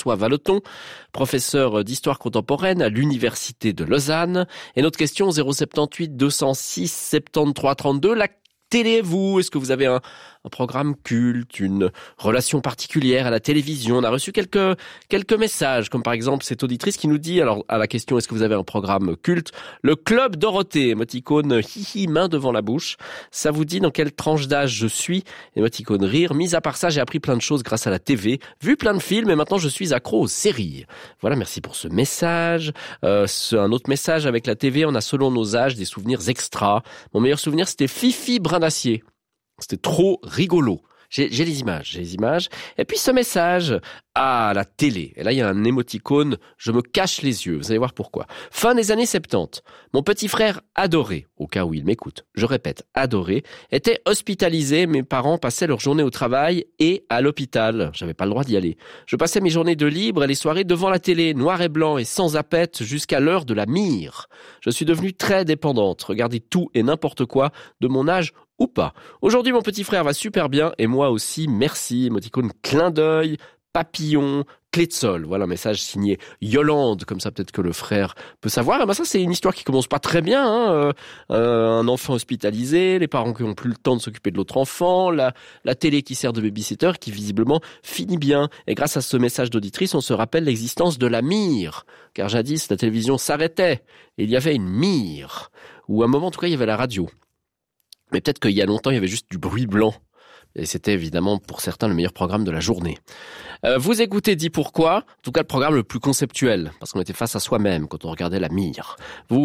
François Vallotton, professeur d'histoire contemporaine à l'Université de Lausanne. Et notre question 078 206 73 32, la télé, vous, est-ce que vous avez un programme culte, une relation particulière à la télévision? On a reçu quelques messages, comme par exemple cette auditrice qui nous dit, alors à la question est-ce que vous avez un programme culte, le Club Dorothée, émoticône hihi, main devant la bouche, ça vous dit dans quelle tranche d'âge je suis, émoticône rire, mis à part ça j'ai appris plein de choses grâce à la TV, vu plein de films et maintenant je suis accro aux séries. Voilà, merci pour ce message. Un autre message avec la TV, on a selon nos âges des souvenirs extra. Mon meilleur souvenir c'était Fifi Brin d'Acier. C'était trop rigolo. J'ai les images. Et puis ce message à la télé. Et là, il y a un émoticône. Je me cache les yeux. Vous allez voir pourquoi. Fin des années 70. Mon petit frère adoré, au cas où il m'écoute, je répète, adoré, était hospitalisé. Mes parents passaient leur journée au travail et à l'hôpital. J'avais pas le droit d'y aller. Je passais mes journées de libre et les soirées devant la télé, noir et blanc et sans appète jusqu'à l'heure de la mire. Je suis devenue très dépendante. Regardez tout et n'importe quoi de mon âge ou pas. Aujourd'hui, mon petit frère va super bien et moi aussi, merci. Émoticône clin d'œil, papillon, clé de sol. Voilà un message signé Yolande, comme ça peut-être que le frère peut savoir. Et ben ça, c'est une histoire qui commence pas très bien. Un enfant hospitalisé, les parents qui ont plus le temps de s'occuper de l'autre enfant, la télé qui sert de babysitter, qui visiblement finit bien. Et grâce à ce message d'auditrice, on se rappelle l'existence de la mire. Car jadis, la télévision s'arrêtait et il y avait une mire. Ou à un moment, en tout cas, il y avait la radio. Mais peut-être qu'il y a longtemps, il y avait juste du bruit blanc. Et c'était évidemment pour certains le meilleur programme de la journée. Vous écoutez Dis Pourquoi, en tout cas le programme le plus conceptuel, parce qu'on était face à soi-même quand on regardait la mire.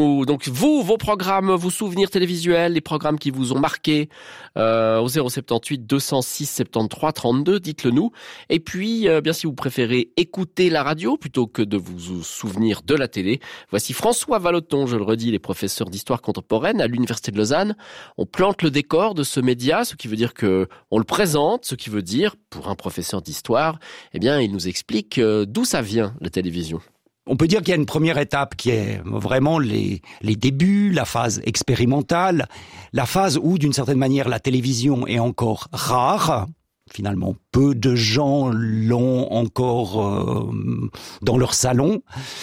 Vos programmes, vos souvenirs télévisuels, les programmes qui vous ont marqué, au 078 206 73 32, dites-le nous. Et puis, bien si vous préférez écouter la radio plutôt que de vous souvenir de la télé, voici François Vallotton, je le redis, les professeurs d'histoire contemporaine à l'Université de Lausanne. On plante le décor de ce média, ce qui veut dire que on le présente, ce qui veut dire, pour un professeur d'histoire, eh bien, il nous explique d'où ça vient, la télévision. On peut dire qu'il y a une première étape qui est vraiment les débuts, la phase expérimentale, la phase où, d'une certaine manière, la télévision est encore rare. Finalement, peu de gens l'ont encore dans leur salon,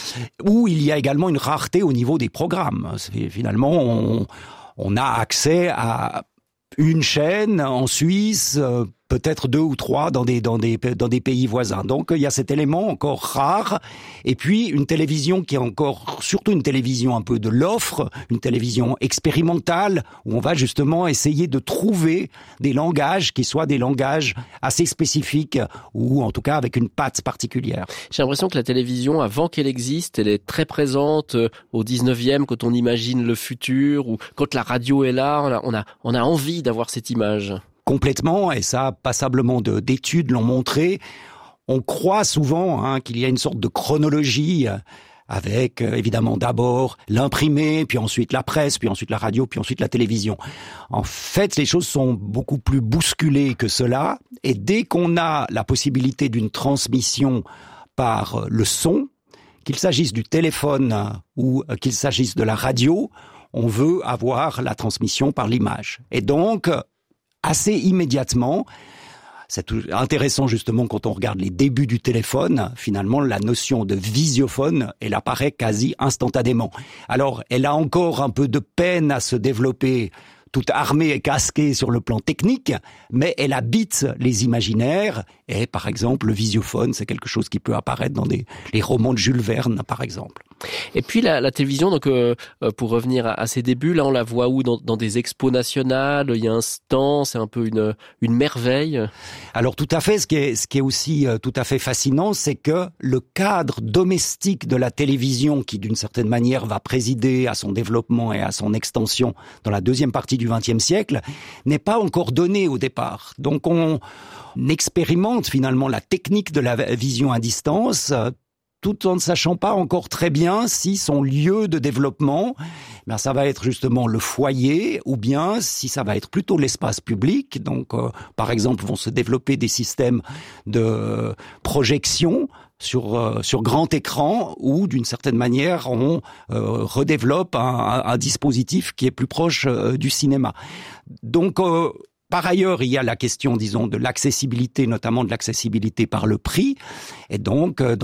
où il y a également une rareté au niveau des programmes. Finalement, on a accès à une chaîne en Suisse, peut-être 2 ou 3 dans des pays voisins. Donc il y a cet élément encore rare, et puis une télévision qui est encore, surtout une télévision un peu de l'offre, une télévision expérimentale, où on va justement essayer de trouver des langages qui soient des langages assez spécifiques, ou en tout cas avec une patte particulière. J'ai l'impression que la télévision, avant qu'elle existe, elle est très présente au 19e, quand on imagine le futur, ou quand la radio est là, on a envie d'avoir cette image. Complètement, et ça, passablement d'études l'ont montré. On croit souvent qu'il y a une sorte de chronologie avec évidemment d'abord l'imprimé, puis ensuite la presse, puis ensuite la radio, puis ensuite la télévision. En fait, les choses sont beaucoup plus bousculées que cela, et dès qu'on a la possibilité d'une transmission par le son, qu'il s'agisse du téléphone ou qu'il s'agisse de la radio, on veut avoir la transmission par l'image. Et donc, assez immédiatement, c'est intéressant justement quand on regarde les débuts du téléphone, finalement la notion de visiophone, elle apparaît quasi instantanément. Alors, elle a encore un peu de peine à se développer toute armée et casquée sur le plan technique, mais elle habite les imaginaires, et par exemple le visiophone, c'est quelque chose qui peut apparaître dans les romans de Jules Verne, par exemple. Et puis la télévision, donc pour revenir à ses débuts, là on la voit où dans des expos nationales, il y a un stand, c'est un peu une merveille. Alors tout à fait, ce qui est aussi tout à fait fascinant, c'est que le cadre domestique de la télévision, qui d'une certaine manière va présider à son développement et à son extension dans la deuxième partie du XXe siècle, n'est pas encore donné au départ. Donc on expérimente finalement la technique de la vision à distance, tout en ne sachant pas encore très bien si son lieu de développement, ça va être justement le foyer, ou bien si ça va être plutôt l'espace public. Donc, par exemple, vont se développer des systèmes de projection sur grand écran, où d'une certaine manière on redéveloppe un dispositif qui est plus proche du cinéma. Donc par ailleurs, il y a la question, disons, de l'accessibilité, notamment de l'accessibilité par le prix. Et donc,